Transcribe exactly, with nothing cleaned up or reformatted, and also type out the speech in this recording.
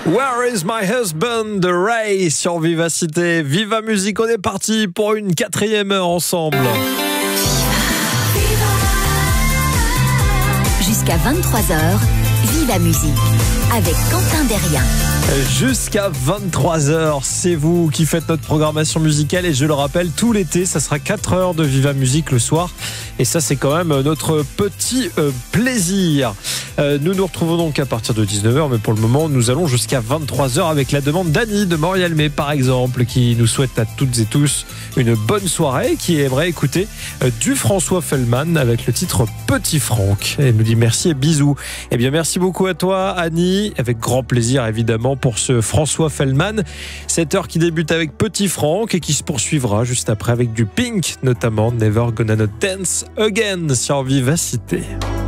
Where is my husband? The Ray sur Vivacité. Viva Musique, on est parti pour une quatrième heure ensemble. Jusqu'à vingt-trois heures, Viva Musique avec Quentin Derrien. Jusqu'à vingt-trois heures, c'est vous qui faites notre programmation musicale et je le rappelle, tout l'été, ça sera quatre heures de Viva Musique le soir et ça c'est quand même notre petit euh, plaisir. Euh, nous nous retrouvons donc à partir de dix-neuf heures, mais pour le moment nous allons jusqu'à vingt-trois heures avec la demande d'Annie de Morialmé par exemple, qui nous souhaite à toutes et tous une bonne soirée, qui aimerait écouter euh, du François Fellman avec le titre Petit Franck. Elle nous dit merci et bisous. Eh bien merci beaucoup à toi Annie, avec grand plaisir évidemment pour ce François Fellman. Cette heure qui débute avec Petit Franck et qui se poursuivra juste après avec du Pink, notamment Never Gonna Not Dance Again sur Vivacité.